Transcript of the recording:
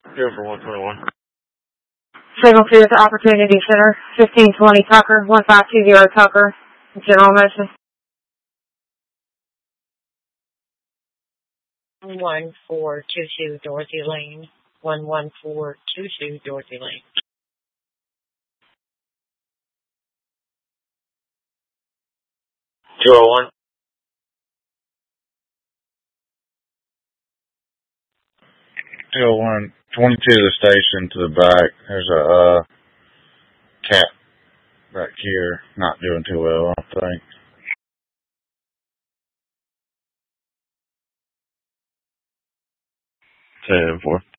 Go for 121. Signal 2 at the Opportunity Center, 1520 Tucker, 1520 Tucker, General Motion. 11422 Dorothy Lane. 11422 Dorothy Lane. One. 201, 22 to the station to the back. There's a cat back here, not doing too well, I think. 10-4.